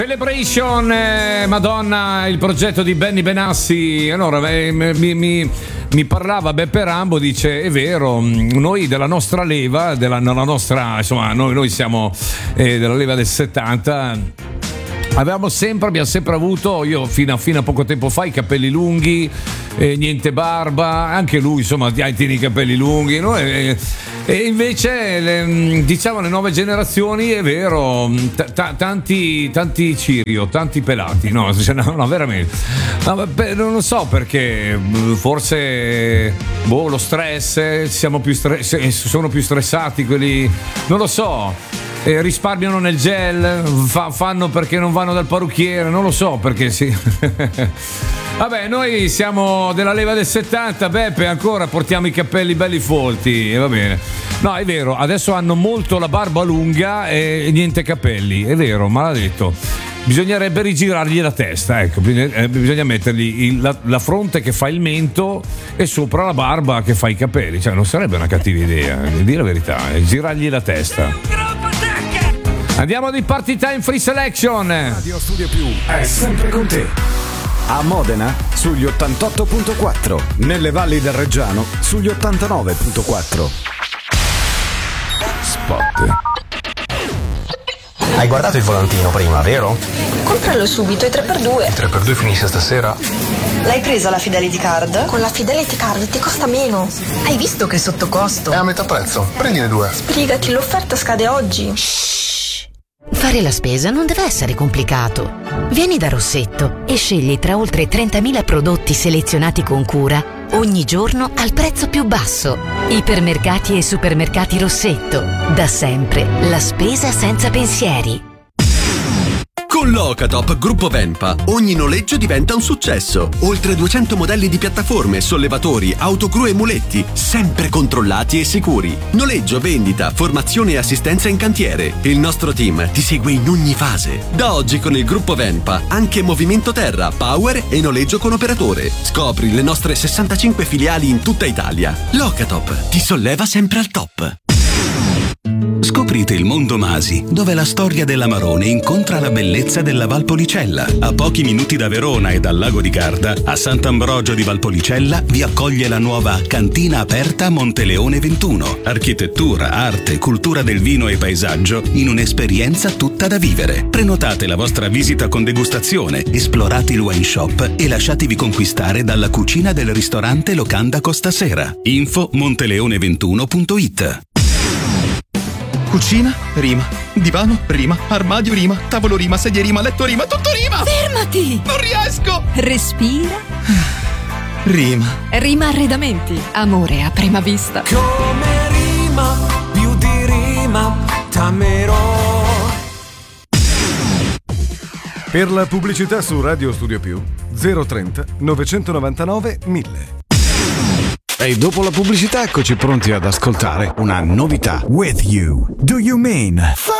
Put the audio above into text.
Celebration, Madonna, il progetto di Benny Benassi. Allora mi parlava Beppe Rambo, dice: è vero, noi della nostra leva, della nostra, insomma, noi siamo della leva del 70. Abbiamo sempre avuto, io fino a poco tempo fa, i capelli lunghi, niente barba, anche lui insomma tiene i capelli lunghi, no? E invece diciamo le nuove generazioni, è vero, tanti Cirio, tanti pelati, no, veramente, no, non lo so perché, forse lo stress, sono più stressati quelli, non lo so. Risparmiano nel gel, fanno perché non vanno dal parrucchiere, non lo so perché sì. Vabbè, noi siamo della leva del 70, Beppe, ancora portiamo i capelli belli folti, e va bene. No, è vero, adesso hanno molto la barba lunga e niente capelli, è vero, maledetto. Bisognerebbe rigirargli la testa, ecco, bisogna mettergli la fronte che fa il mento e sopra la barba che fa i capelli, cioè non sarebbe una cattiva idea, dire la verità, girargli la testa. Andiamo di Party Time Free Selection. Radio Studio Più è sempre con te. A Modena sugli 88.4, nelle valli del Reggiano sugli 89.4. Spot. Hai guardato il volantino prima, vero? Compralo subito, è 3x2. Il 3x2 finisce stasera? L'hai presa la Fidelity Card? Con la Fidelity Card ti costa meno. Hai visto che è sotto costo? È a metà prezzo, prendine 2. Sbrigati, l'offerta scade oggi. Fare la spesa non deve essere complicato. Vieni da Rossetto e scegli tra oltre 30.000 prodotti selezionati con cura ogni giorno al prezzo più basso. Ipermercati e supermercati Rossetto. Da sempre la spesa senza pensieri. Con Locatop Gruppo Venpa ogni noleggio diventa un successo. Oltre 200 modelli di piattaforme, sollevatori, autogru e muletti, sempre controllati e sicuri. Noleggio, vendita, formazione e assistenza in cantiere. Il nostro team ti segue in ogni fase. Da oggi con il Gruppo Venpa anche movimento terra, power e noleggio con operatore. Scopri le nostre 65 filiali in tutta Italia. Locatop ti solleva sempre al top. Scoprite il mondo Masi, dove la storia dell'Amarone incontra la bellezza della Valpolicella. A pochi minuti da Verona e dal lago di Garda, a Sant'Ambrogio di Valpolicella, vi accoglie la nuova Cantina Aperta Monteleone 21. Architettura, arte, cultura del vino e paesaggio in un'esperienza tutta da vivere. Prenotate la vostra visita con degustazione, esplorate il wine shop e lasciatevi conquistare dalla cucina del ristorante Locanda Costasera. Info monteleone21.it. Cucina, rima. Divano, rima. Armadio, rima. Tavolo, rima. Sedia, rima. Letto, rima. Tutto rima! Fermati! Non riesco! Respira. Rima. Rima Arredamenti. Amore a prima vista. Come rima, più di rima, t'amerò. Per la pubblicità su Radio Studio Più 030 999 1000. E dopo la pubblicità eccoci pronti ad ascoltare una novità. With You, Do You Mean?